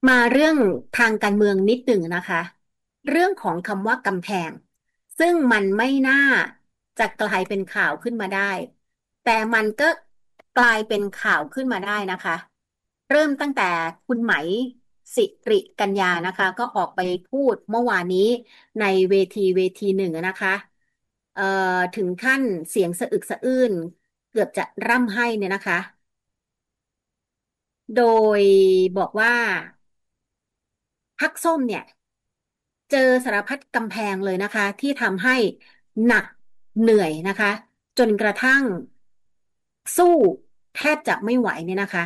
มาเรื่องทางการเมืองนิดหนึ่งนะคะเรื่องของคำว่ากำแพงซึ่งมันไม่น่าจะกลายเป็นข่าวขึ้นมาได้แต่มันก็กลายเป็นข่าวขึ้นมาได้นะคะเริ่มตั้งแต่คุณไหมสิริกัญญานะคะก็ออกไปพูดเมื่อวานนี้ในเวทีหนึ่งนะคะเอ่อถึงขั้นเสียงสะอึกสะอื้นเกือบจะร่ำไห้เนี่ยนะคะโดยบอกว่าพรรคส้มเนี่ย เจอสารพัดกำแพงเลยนะคะที่ทำให้หนักเหนื่อยนะคะจนกระทั่งสู้แทบจะไม่ไหวเนี่ยนะคะ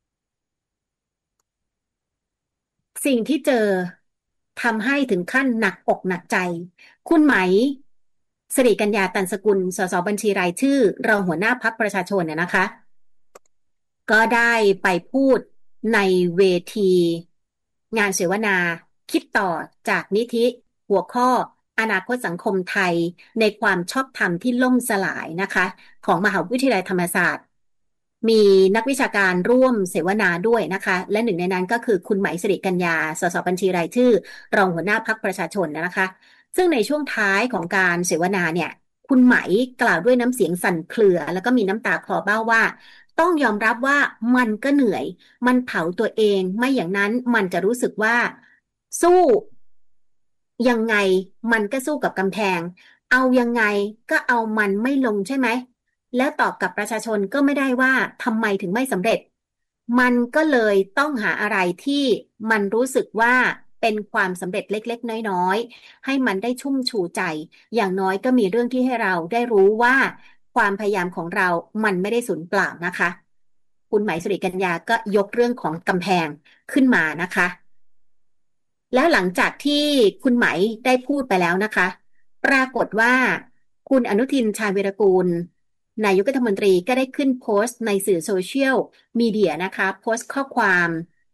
สิ่งที่เจอทำให้ถึงขั้นหนักอกหนักใจคุณไหมสิริกัญญาตันสกุลสสบัญชีรายชื่อรองหัวหน้าพรรคประชาชนเนี่ยนะคะ ก็ได้ไปพูดในเวทีงานเสวนาคิดต่อจากนิธิหัวข้ออนาคตสังคมไทยในความชอบธรรมที่ล่มสลายนะคะของมหาวิทยาลัยธรรมศาสตร์มีนักวิชาการร่วมเสวนาด้วยนะคะและหนึ่งในนั้นก็คือคุณไหมสิริกัญญาสสบัญชีรายชื่อรองหัวหน้าพรรคประชาชนนะคะซึ่งในช่วงท้ายของการเสวนาเนี่ยคุณไหมกล่าวด้วยน้ำเสียงสั่นเครือแล้วก็มีน้ำตาคลอเบ้าว่า ต้องยอมรับว่ามันก็เหนื่อย มันเผาตัวเอง ไม่อย่างนั้นมันจะรู้สึกว่าสู้ยังไงมันก็สู้กับกำแพง เอายังไงก็เอามันไม่ลงใช่ไหม แล้วตอบกับประชาชนก็ไม่ได้ว่าทำไมถึงไม่สำเร็จ มันก็เลยต้องหาอะไรที่มันรู้สึกว่าเป็นความสำเร็จเล็กๆน้อยๆให้มันได้ชุ่มชูใจอย่างน้อยก็มีเรื่องที่ให้เราได้รู้ว่าความพยายามของเรามันไม่ได้สูญเปล่านะคะคุณไหมสุริกัญญาก็ยกเรื่องของกำแพงขึ้นมานะคะแล้วหลังจากที่คุณไหมได้พูดไปแล้วนะคะปรากฏว่าคุณอนุทินชาญวีรกูลนายกรัฐมนตรีก็ได้ขึ้นโพสต์ในสื่อโซเชียลมีเดียนะคะโพสต์ข้อความ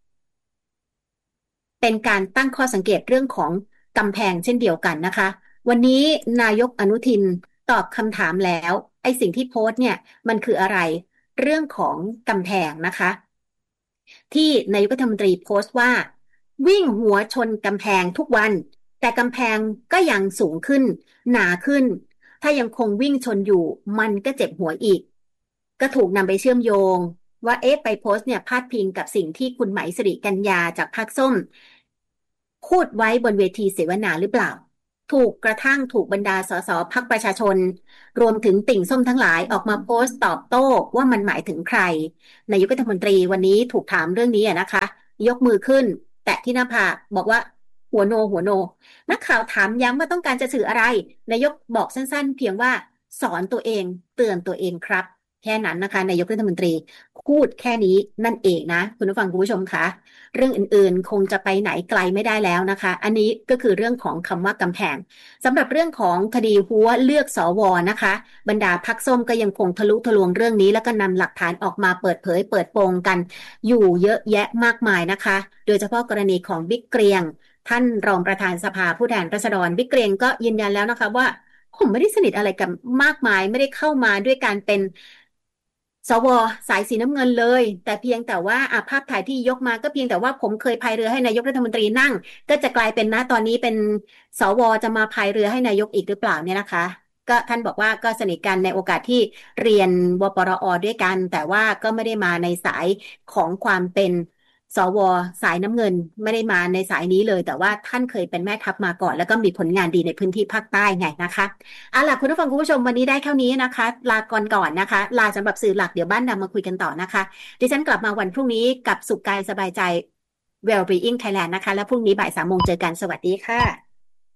เป็นการตั้งข้อสังเกตเรื่องของกำแพงเช่นเดียวกันนะคะวันนี้นายกอนุทินตอบคำถามแล้วไอ้สิ่งที่โพสต์เนี่ยมันคืออะไรเรื่องของกำแพงนะคะ ที่นายกรัฐมนตรีโพสต์ว่าวิ่งหัวชนกำแพงทุกวันแต่กำแพงก็ยังสูงขึ้นหนาขึ้นถ้ายังคงวิ่งชนอยู่มันก็เจ็บหัวอีกก็ถูกนำไปเชื่อมโยงว่าเอ๊ะไปโพสต์เนี่ยพาดพิงกับสิ่งที่คุณไหมสิริกัญญาจากพรรคส้มพูดไว้บนเวทีเสวนาหรือเปล่าถูกกระทั่งถูกบรรดาสสพรรคประชาชนรวมถึงติ่งส้มทั้งหลายออกมาโพสต์ตอบโต้ว่ามันหมายถึงใคร นายกรัฐมนตรีวันนี้ถูกถามเรื่องนี้นะคะยกมือขึ้นแตะที่หน้าผากบอกว่าหัวโนนักข่าวถามย้ำว่าต้องการจะสื่ออะไรนายกบอกสั้นๆเพียงว่าสอนตัวเองเตือนตัวเองครับแค่นั้นนะคะนายกรัฐมนตรีพูดแค่นี้นั่นเองนะคุณผู้ฟังคุณผู้ชมคะเรื่องอื่นๆคงจะไปไหนไกลไม่ได้แล้วนะคะอันนี้ก็คือเรื่องของคำว่ากำแพงสำหรับเรื่องของคดีหัวเลือกสวนะคะบรรดาพรรคส้มก็ยังคงทะลุทะลวงเรื่องนี้แล้วก็นำหลักฐานออกมาเปิดเผยเปิดโปงกันอยู่เยอะแยะมากมายนะคะโดยเฉพาะกรณีของบิ๊กเกรียงท่านรองประธานสภาผู้แทนราษฎรบิ๊กเกรียงก็ยืนยันแล้วนะคะว่าผมไม่ได้สนิทอะไรกันมากมายไม่ได้เข้ามาด้วยการเป็นสวสายสีน้ำเงินเลยแต่เพียงแต่ว่าภาพถ่ายที่ยกมาก็เพียงแต่ว่าผมเคยพายเรือให้นายกรัฐมนตรีนั่งก็จะกลายเป็นนะตอนนี้เป็นสวจะมาพายเรือให้นายกอีกหรือเปล่าเนี่ยนะคะก็ท่านบอกว่าก็สนิทกันในโอกาสที่เรียนวปรอด้วยกันแต่ว่าก็ไม่ได้มาในสายของความเป็นสวสายน้ำเงินไม่ได้มาในสายนี้เลยแต่ว่าท่านเคยเป็นแม่ทัพมาก่อนแล้วก็มีผลงานดีในพื้นที่ภาคใต้ไงนะคะเอาล่ะคุณผู้ฟังคุณผู้ชมวันนี้ได้เท่านี้นะคะลาก่อนนะคะลาสำหรับสื่อหลักเดี๋ยวบ้านดำมาคุยกันต่อนะคะดิฉันกลับมาวันพรุ่งนี้กับสุขกายสบายใจ Well-being Thailand นะคะแล้วพรุ่งนี้บ่าย 3 โมงเจอกันสวัสดีค่ะ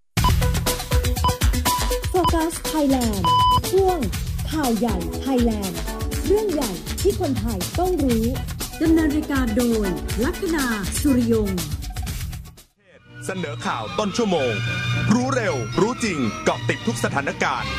โฟกัสไทยแลนด์ช่วงข่าวใหญ่ไทยแลนด์เรื่องใหญ่ที่คนไทยต้องรู้ดำเนินรายการโดยลัคนาสุริยงเสนอข่าวต้นชั่วโมงรู้เร็วรู้จริงเกาะติดทุกสถานการณ์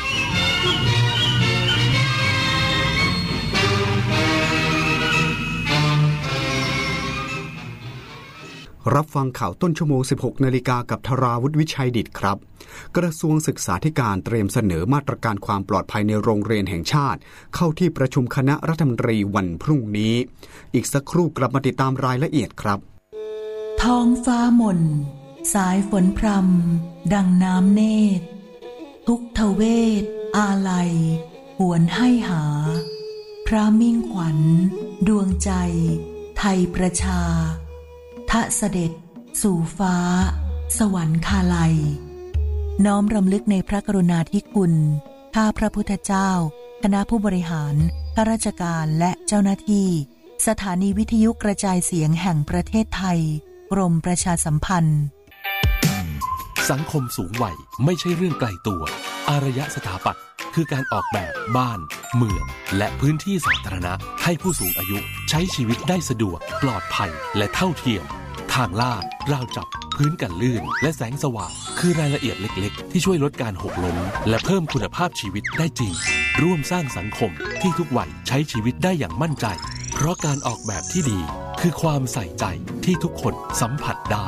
รับฟังข่าวต้นชั่วโมง 16 นาฬิกากับธราวุฒิวิชัยดิตครับกระทรวงศึกษาธิการเตรียมเสนอมาตรการความปลอดภัยในโรงเรียนแห่งชาติเข้าที่ประชุมคณะรัฐมนตรีวันพรุ่งนี้อีกสักครู่กลับมาติดตามรายละเอียดครับท้องฟ้าหม่นสายฝนพรำดังน้ำเนตรทุกทเวทอาลัยหวนให้หาพระมิ่งขวัญดวงใจไทยประชาทะเสด็จสู่ฟ้าสวรรคาลัยน้อมรำลึกในพระกรุณาธิคุณข้าพระพุทธเจ้าคณะผู้บริหารข้าราชการและเจ้าหน้าที่สถานีวิทยุกระจายเสียงแห่งประเทศไทยกรมประชาสัมพันธ์สังคมสูงวัยไม่ใช่เรื่องไกลตัวอารยสถาปัตย์คือการออกแบบบ้านเมืองและพื้นที่สาธารณะให้ผู้สูงอายุใช้ชีวิตได้สะดวกปลอดภัยและเท่าเทียมทางลาดราวจับพื้นกันลื่นและแสงสว่างคือรายละเอียดเล็กๆที่ช่วยลดการหกล้มและเพิ่มคุณภาพชีวิตได้จริงร่วมสร้างสังคมที่ทุกวัยใช้ชีวิตได้อย่างมั่นใจเพราะการออกแบบที่ดีคือความใส่ใจที่ทุกคนสัมผัสได้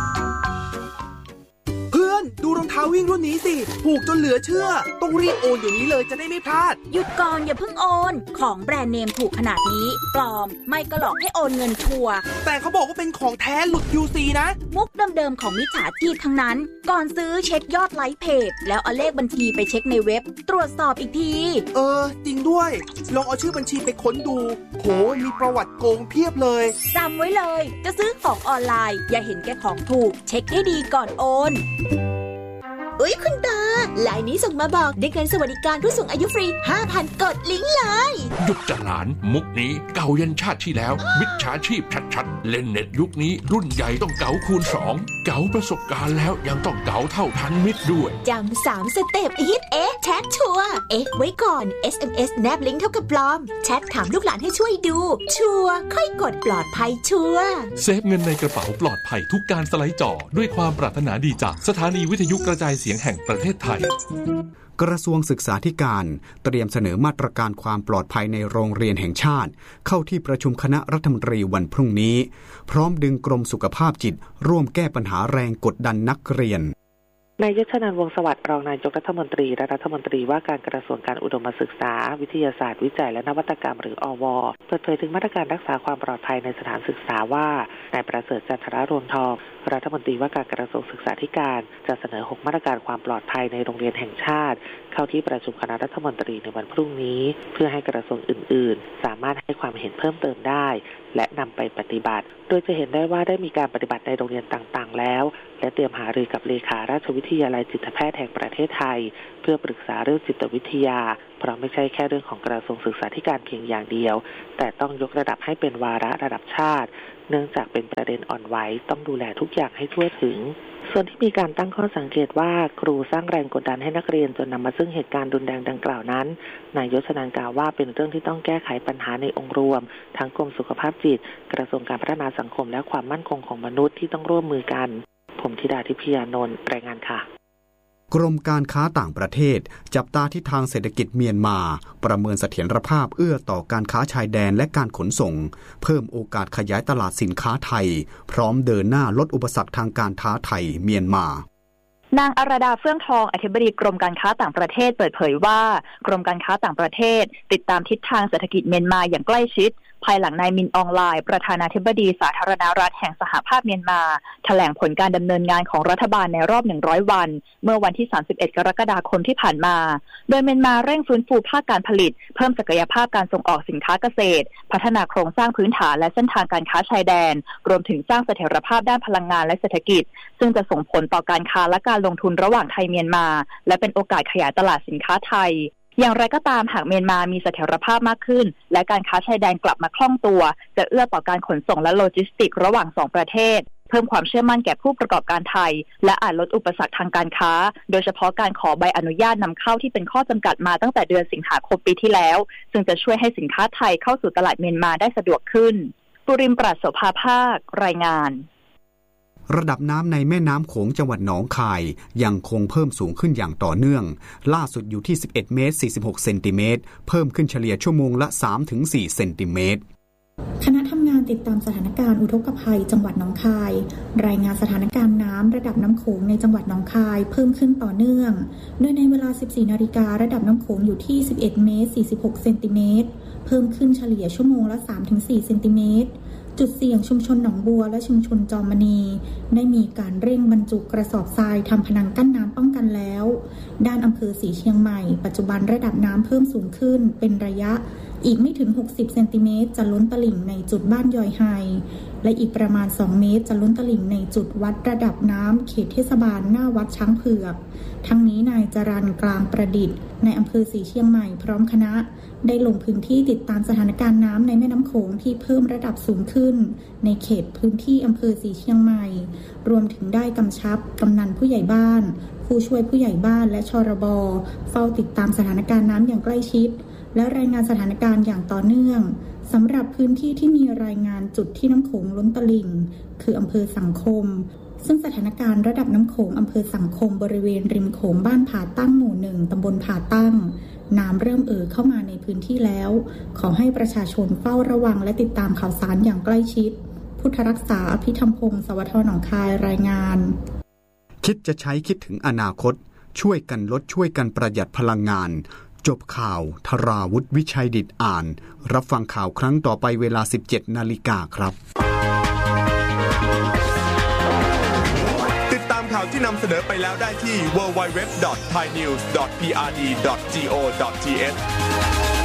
เพื่อนดูรองเท้าวิ่งรุ่นนี้สิถูกจนเหลือเชื่อต้องรีบโอนเดี๋ยวนี้เลยจะได้ไม่พลาดหยุดก่อนอย่าเพิ่งโอนของแบรนด์เนมถูกขนาดนี้ปลอมไม่ก็หลอกให้โอนเงินชัวร์แต่เขาบอกว่าเป็นของแท้หลุด QC นะมุกเดิมๆของมิจฉาชีพทั้งนั้นก่อนซื้อเช็คยอดไลค์เพจแล้วเอาเลขบัญชีไปเช็คในเว็บตรวจสอบอีกทีจริงด้วยลองเอาชื่อบัญชีไปค้นดูโหมีประวัติโกงเพียบเลยจำไว้เลยจะซื้อของออนไลน์อย่าเห็นแก่ของถูกเช็คให้ดีก่อนโอนคุณตาลายนี้ส่งมาบอกได้เงินสวัสดิการผู้สูงอายุฟรี 5,000 กดลิงก์เลยหยุดจะหลานมุกนี้เก่ายันชาติที่แล้วมิจฉาชีพชัดๆเล่นเน็ตยุคนี้รุ่นใหญ่ต้องเก๋าคูณ2เก๋าประสบการณ์แล้วยังต้องเก๋าเท่าทันมิตรด้วยจำ3สเต็ปฮิตแชทชัวร์ไว้ก่อน SMS แนบลิงก์เท่ากับปลอมแชทถามลูกหลานให้ช่วยดูชัวร์ค่อยกดปลอดภัยชัวร์เซฟเงินในกระเป๋าปลอดภัยทุกการสไลด์จอด้วยความปรารถนาดีจากสถานีวิทยุกระจายเสียงแห่งประเทศไทยกระทรวงศึกษาธิการเตรียมเสนอมาตรการความปลอดภัยในโรงเรียนแห่งชาติเข้าที่ประชุมคณะรัฐมนตรีวันพรุ่งนี้พร้อมดึงกรมสุขภาพจิตร่วมแก้ปัญหาแรงกดดันนักเรียนนายยศนันท์ วงศ์สวัสดิ์รองนายกรัฐมนตรีและรัฐมนตรีว่าการกระทรวงการอุดมศึกษาวิทยาศาสตร์วิจัยและนวัตกรรมหรืออว.เปิดเผยถึงมาตรการรักษาความปลอดภัยในสถานศึกษาว่านายประเสริฐจันทรรวงศ์ทองรัฐมนตรีว่าการกระทรวงศึกษาธิการจะเสนอ6มาตรการความปลอดภัยในโรงเรียนแห่งชาติเข้าที่ประชุมคณะรัฐมนตรีในวันพรุ่งนี้เพื่อให้กระทรวงอื่นๆสามารถให้ความเห็นเพิ่มเติมได้และนำไปปฏิบัติโดยจะเห็นได้ว่าได้มีการปฏิบัติในโรงเรียนต่างๆแล้วและเตรียมหารือกับเลขาราชวิทยาลัยจิตแพทย์แห่งประเทศไทยเพื่อปรึกษาเรื่องจิตวิทยาเพราะไม่ใช่แค่เรื่องของกระทรวงศึกษาธิการเพียงอย่างเดียวแต่ต้องยกระดับให้เป็นวาระระดับชาติเนื่องจากเป็นประเด็นอ่อนไหวต้องดูแลทุกอย่างให้ทั่วถึงส่วนที่มีการตั้งข้อสังเกตว่าครูสร้างแรงกดดันให้นักเรียนจนนำมาซึ่งเหตุการณ์รุนแรงดังกล่าวนั้นนายยศนันท์กล่าวว่าเป็นเรื่องที่ต้องแก้ไขปัญหาในองค์รวมทั้งกรมสุขภาพจิตกระทรวงการพัฒนาสังคมและความมั่นคงของมนุษย์ที่ต้องร่วมมือกันผมธิดาทิพยานนท์รายงานค่ะกรมการค้าต่างประเทศจับตาทิศทางเศรษฐกิจเมียนมาประเมินเสถียรภาพเอื้อต่อการค้าชายแดนและการขนส่งเพิ่มโอกาสขยายตลาดสินค้าไทยพร้อมเดินหน้าลดอุปสรรคทางการค้าไทยเมียนมานางอรดาเฟื่องทองอธิบดีกรมการค้าต่างประเทศเปิดเผยว่ากรมการค้าต่างประเทศติดตามทิศทางเศรษฐกิจเมียนมาอย่างใกล้ชิดภายหลังนายมินอองไลน์ประธานาธิบดีสาธารณรัฐแห่งสหภาพเมียนมาแถลงผลการดำเนินงานของรัฐบาลในรอบ100วันเมื่อวันที่31กรกฎาคมที่ผ่านมาโดยเมียนมาเร่งฟื้นฟูภาคการผลิตเพิ่มศักยภาพการส่งออกสินค้าเกษตรพัฒนาโครงสร้างพื้นฐานและเส้นทางการค้าชายแดนรวมถึงสร้างเสถียรภาพด้านพลังงานและเศรษฐกิจซึ่งจะส่งผลต่อการค้าและการลงทุนระหว่างไทยเมียนมาและเป็นโอกาสขยายตลาดสินค้าไทยอย่างไรก็ตามหากเมียนมามีเสถียรภาพมากขึ้นและการค้าชายแดนกลับมาคล่องตัวจะเอื้อต่อการขนส่งและโลจิสติกส์ระหว่าง2ประเทศเพิ่มความเชื่อมั่นแก่ผู้ประกอบการไทยและอาจลดอุปสรรคทางการค้าโดยเฉพาะการขอใบอนุญาตนำเข้าที่เป็นข้อจำกัดมาตั้งแต่เดือนสิงหาคมปีที่แล้วซึ่งจะช่วยให้สินค้าไทยเข้าสู่ตลาดเมียนมาได้สะดวกขึ้นปุริมปราศโสภาภาครายงานระดับน้ำในแม่น้ำโขงจังหวัดหนองคายยังคงเพิ่มสูงขึ้นอย่างต่อเนื่องล่าสุดอยู่ที่11เมตร46เซนติเมตรเพิ่มขึ้นเฉลี่ยชั่วโมงละ 3-4 เซนติเมตรคณะทำงานติดตามสถานการณ์อุทกภัยจังหวัดหนองคายรายงานสถานการณ์น้ำระดับน้ำโขงในจังหวัดหนองคายเพิ่มขึ้นต่อเนื่องโดยในเวลา 14 นาฬิการะดับน้ำโขงอยู่ที่11เมตร46เซนติเมตรเพิ่มขึ้นเฉลี่ยชั่วโมงละ 3-4 เซนติเมตรจุดเสี่ยงชุมชนหนองบัวและชุมชนจอมณีได้มีการเร่งบรรจุกระสอบทรายทำพนังกั้นน้ำป้องกันแล้วด้านอำเภอศรีเชียงใหม่ปัจจุบันระดับน้ำเพิ่มสูงขึ้นเป็นระยะอีกไม่ถึง60เซนติเมตรจะล้นตลิ่งในจุดบ้านยอยไฮและอีกประมาณ2เมตรจะล้นตลิ่งในจุดวัดระดับน้ำเขตเทศบาลหน้าวัดช้างเผือกทั้งนี้นายจรัญกลางประดิษฐ์ในอำเภอศรีเชียงใหม่พร้อมคณะได้ลงพื้นที่ติดตามสถานการณ์น้ำในแม่น้ำโขงที่เพิ่มระดับสูงขึ้นในเขตพื้นที่อำเภอศรีเชียงใหม่รวมถึงได้กำชับกำนันผู้ใหญ่บ้านผู้ช่วยผู้ใหญ่บ้านและชรบเฝ้าติดตามสถานการณ์น้ำอย่างใกล้ชิดและรายงานสถานการณ์อย่างต่อเนื่องสำหรับพื้นที่ที่มีรายงานจุดที่น้ำโขงล้นตลิ่งคืออำเภอสังคมซึ่งสถานการณ์ระดับน้ำโขงอำเภอสังคมบริเวณริมโขงบ้านผาตั้งหมู่1ตำบลผาตั้งน้ำเริ่มเข้ามาในพื้นที่แล้วขอให้ประชาชนเฝ้าระวังและติดตามข่าวสารอย่างใกล้ชิดพุทธรักษาอภิธรรมพงศ์สวทหนองคายรายงานคิดจะใช้คิดถึงอนาคตช่วยกันลดช่วยกันประหยัดพลังงานจบข่าวธราวุฒิวิชัยดิษฐ์อ่านรับฟังข่าวครั้งต่อไปเวลา 17:00 น.ครับติดตามข่าวที่นำเสนอไปแล้วได้ที่ www.thainews.prd.go.th